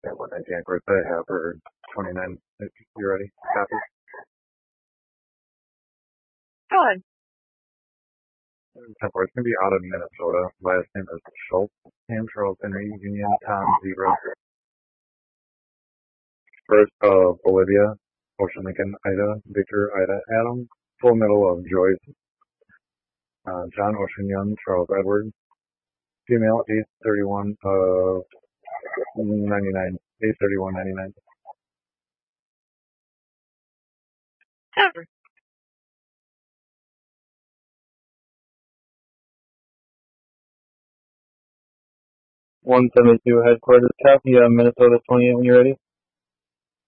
And 119 birthday, Happer 29. If you're ready, copy. Go ahead. 10-4, it's going to be out of Minnesota. Last name is Schultz. Ham Charles Henry Union Tom Zebra. First of Bolivia, Ocean Lincoln Ida, Victor Ida Adam. Full middle of Joyce. John Ocean Young, Charles Edward. Female 831 of 99. 831.99. Cover. 172 headquarters, copy, Minnesota 28 when you're ready.